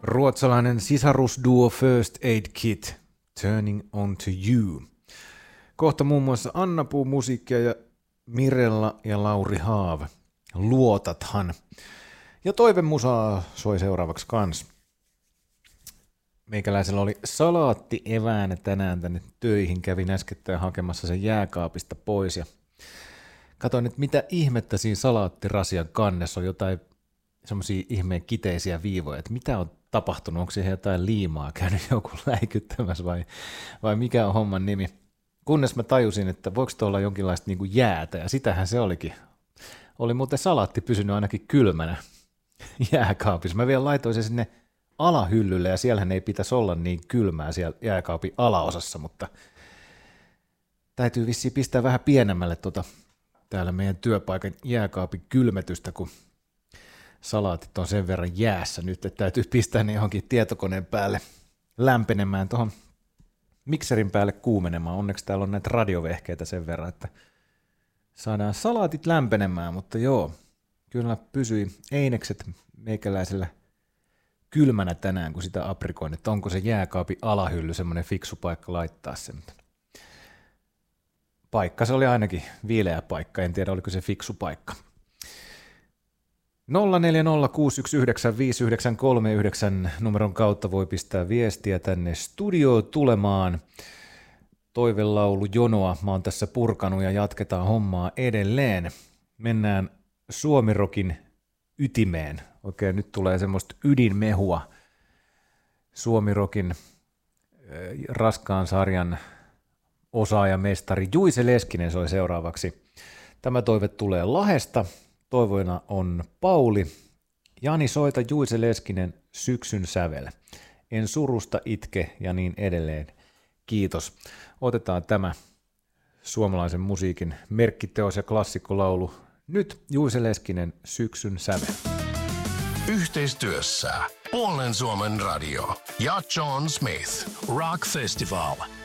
Ruotsalainen sisarusduo First Aid Kit, Turning on to You. Kohta muun muassa Anna Puu musiikkia ja Mirella ja Lauri Haav. Luotathan. Ja toivemusaa soi seuraavaksi kans. Meikäläisellä oli salaatti eväänä tänään tänne töihin. Kävin äskettäin hakemassa sen jääkaapista pois ja katsoin, että mitä ihmettä siinä salaattirasian kannessa on, jotain semmoisia ihmeen kiteisiä viivoja, että mitä on tapahtunut, onko siihen jotain liimaa käynyt joku läikyttämässä vai mikä on homman nimi. Kunnes mä tajusin, että voiko tuolla jonkinlaista niin kuin jäätä, ja sitähän se olikin. Oli muuten salaatti pysynyt ainakin kylmänä jääkaapissa. Mä vielä laitoin sen sinne alahyllylle, ja siellähän ei pitäisi olla niin kylmää siellä jääkaapin alaosassa, mutta täytyy vissiin pistää vähän pienemmälle täällä meidän työpaikan jääkaapin kylmetystä, kun salaatit on sen verran jäässä nyt, että täytyy pistää ne johonkin tietokoneen päälle lämpenemään, tuohon mikserin päälle kuumenemaan. Onneksi täällä on näitä radiovehkeitä sen verran, että saadaan salaatit lämpenemään, mutta joo, kyllä pysyi einekset meikäläisellä kylmänä tänään, kun sitä aprikoin, että onko se jääkaapin alahylly semmoinen fiksu paikka laittaa sen. Paikka se oli ainakin viileä paikka, en tiedä oliko se fiksu paikka. 0406195939 numeron kautta voi pistää viestiä tänne studioon tulemaan. Toivelaulu jonoa mä oon tässä purkanut ja jatketaan hommaa edelleen. Mennään Suomirokin ytimeen. Oikein nyt tulee semmoista ydinmehua. Suomirokin raskaan sarjan osaajamestari Juice Leskinen soi seuraavaksi. Tämä toive tulee Lahdesta. Toivoina on Pauli. Jani, soita Juice Leskinen Syksyn sävel. En surusta itke ja niin edelleen. Kiitos. Otetaan tämä suomalaisen musiikin merkkiteos ja klassikkolaulu. Nyt Juice Leskinen Syksyn sävel. Yhteistyössä Puolen Suomen radio ja John Smith Rock Festival.